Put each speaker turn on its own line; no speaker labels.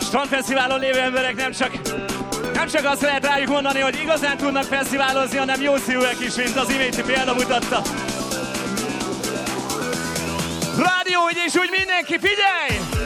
Strandfesztiválon lévő emberek nem csak azt lehet rájuk mondani, hogy igazán tudnak fesztiválozni, hanem jó szívűek is, mint az iménti példa mutatta. Rádió, így és úgy mindenki, figyelj!